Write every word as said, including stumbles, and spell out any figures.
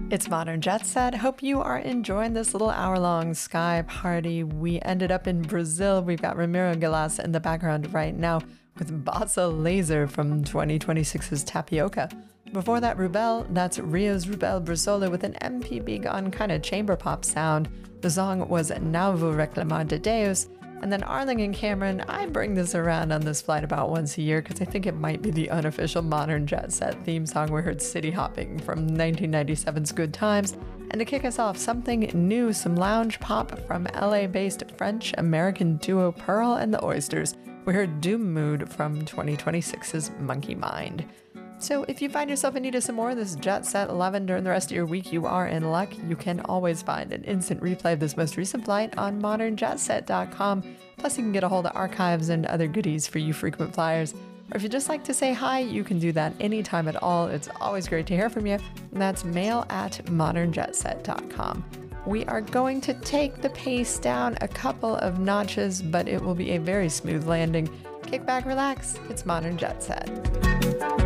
It's Modern Jet Set. Hope you are enjoying this little hour-long sky party. We ended up in Brazil. We've got Ramiro Galas in the background right now with Bossa Laser from twenty twenty-six's Tapioca. Before that, Rubel, that's Rio's Rubel Brasola with an M P B gone kind of chamber pop sound. The song was Não Vou Reclamar de Deus. And then Arling and Cameron, I bring this around on this flight about once a year because I think it might be the unofficial Modern Jet Set theme song. We heard City Hopping from nineteen ninety-seven's Good Times. And to kick us off, something new, some lounge pop from L A-based French-American duo Pearl and the Oysters. We heard Doom Mood from twenty twenty-six's Monkey Mind. So if you find yourself in need of some more of this Jet Set eleven during the rest of your week, you are in luck. You can always find an instant replay of this most recent flight on modern jet set dot com. Plus, you can get a hold of archives and other goodies for you frequent flyers. Or if you'd just like to say hi, you can do that anytime at all. It's always great to hear from you. And that's mail at modern jet set dot com. We are going to take the pace down a couple of notches, but it will be a very smooth landing. Kick back, relax. It's Modern Jet Set.